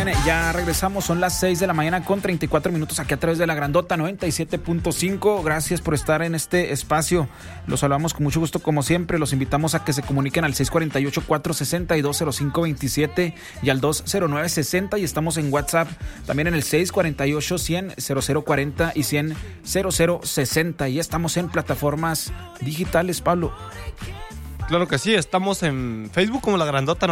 bien, ya regresamos, son las 6 de la mañana con 34 minutos aquí a través de la Grandota 97.5. Gracias por estar en este espacio. Los saludamos con mucho gusto como siempre. Los invitamos a que se comuniquen al 648-462-0527 y al 20960, y estamos en WhatsApp también en el 648-100-0040 y 100-0060, y estamos en plataformas digitales, Pablo. Claro que sí, estamos en Facebook como La Grandota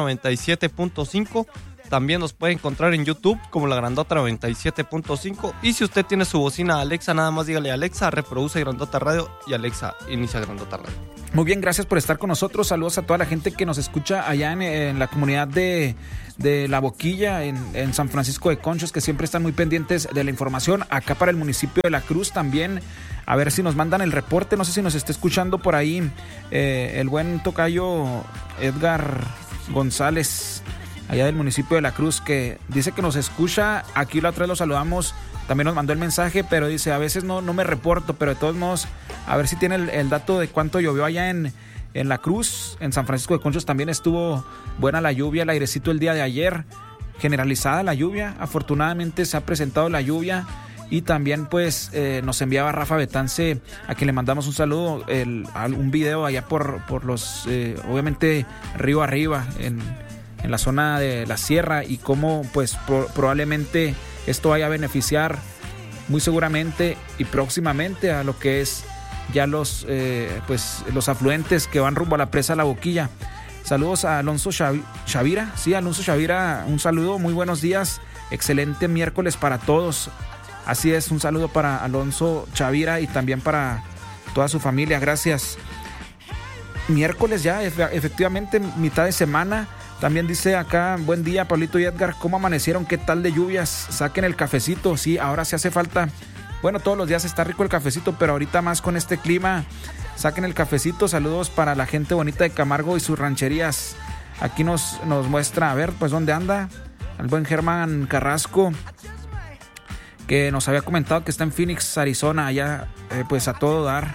97.5. También nos puede encontrar en YouTube como La Grandota 97.5. Y si usted tiene su bocina Alexa, nada más dígale: Alexa, reproduce Grandota Radio, y Alexa, inicia Grandota Radio. Muy bien, gracias por estar con nosotros. Saludos a toda la gente que nos escucha allá en la comunidad de La Boquilla, en San Francisco de Conchos, que siempre están muy pendientes de la información. Acá para el municipio de La Cruz también, a ver si nos mandan el reporte. No sé si nos está escuchando por ahí el buen tocayo Edgar González, allá del municipio de La Cruz, que dice que nos escucha. Aquí la otra vez lo saludamos, también nos mandó el mensaje, pero dice: a veces no me reporto, pero de todos modos, a ver si tiene el dato de cuánto llovió allá en La Cruz. En San Francisco de Conchos también estuvo buena la lluvia, el airecito el día de ayer, generalizada la lluvia. Afortunadamente se ha presentado la lluvia, y también pues nos enviaba Rafa Betance, a quien le mandamos un saludo, un video allá por los, obviamente, río arriba, en la zona de la sierra, y cómo pues probablemente esto vaya a beneficiar muy seguramente y próximamente a lo que es ya los afluentes que van rumbo a la presa La Boquilla. Saludos a Alonso Chavira. Sí, Alonso Chavira, un saludo, muy buenos días, excelente miércoles para todos. Así es, un saludo para Alonso Chavira y también para toda su familia, gracias. Miércoles ya, efectivamente, mitad de semana. También dice acá: buen día, Pablito y Edgar, ¿cómo amanecieron? ¿Qué tal de lluvias? Saquen el cafecito. Sí, ahora sí hace falta. Bueno, todos los días está rico el cafecito, pero ahorita más con este clima. Saquen el cafecito. Saludos para la gente bonita de Camargo y sus rancherías. Aquí nos muestra, a ver, pues dónde anda el buen Germán Carrasco, que nos había comentado que está en Phoenix, Arizona, allá pues a todo dar.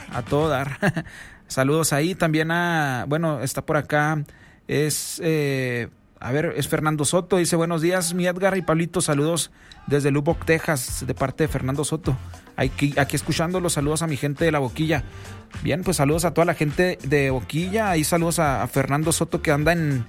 Saludos ahí también está por acá, es Fernando Soto, dice: buenos días, mi Edgar y Pablito, saludos desde Lubbock, Texas, de parte de Fernando Soto. Aquí escuchando los saludos a mi gente de La Boquilla. Bien, pues saludos a toda la gente de Boquilla, ahí saludos a Fernando Soto, que anda en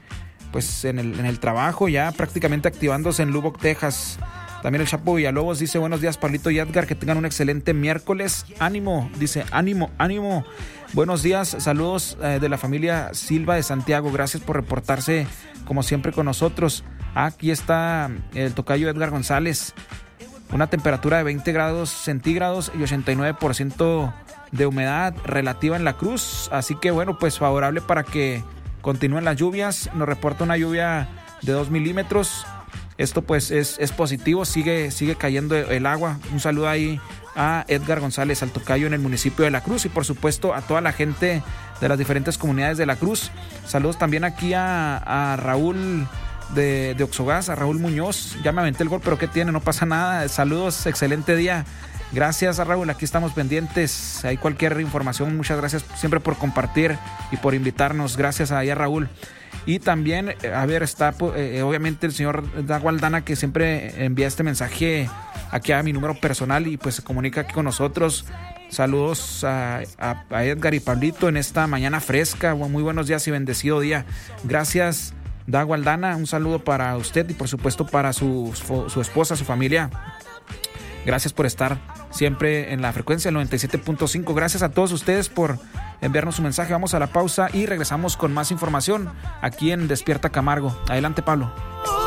el trabajo, ya prácticamente activándose en Lubbock, Texas. También el Chapo Villalobos dice: buenos días, Pablito y Edgar, que tengan un excelente miércoles. Ánimo, dice, ánimo. Buenos días, saludos de la familia Silva de Santiago. Gracias por reportarse como siempre con nosotros. Aquí está el tocayo Edgar González. Una temperatura de 20 grados centígrados y 89% de humedad relativa en La Cruz. Así que bueno, pues favorable para que continúen las lluvias. Nos reporta una lluvia de 2 milímetros. Esto pues es positivo, sigue cayendo el agua. Un saludo ahí a Edgar González, al tocayo en el municipio de La Cruz, y por supuesto a toda la gente de las diferentes comunidades de La Cruz. Saludos también aquí a Raúl de Oxogas, a Raúl Muñoz. Ya me aventé el gol, pero ¿qué tiene? No pasa nada. Saludos, excelente día. Gracias a Raúl, aquí estamos pendientes. Hay cualquier información, muchas gracias siempre por compartir y por invitarnos. Gracias a Raúl. Y también, está obviamente el señor Dago Aldana, que siempre envía este mensaje aquí a mi número personal y pues se comunica aquí con nosotros. Saludos a Edgar y Pablito en esta mañana fresca. Muy buenos días y bendecido día. Gracias, Dago Aldana. Un saludo para usted y por supuesto para su esposa, su familia. Gracias por estar siempre en la frecuencia del 97.5. Gracias a todos ustedes por enviarnos su mensaje. Vamos a la pausa y regresamos con más información aquí en Despierta Camargo. Adelante, Pablo.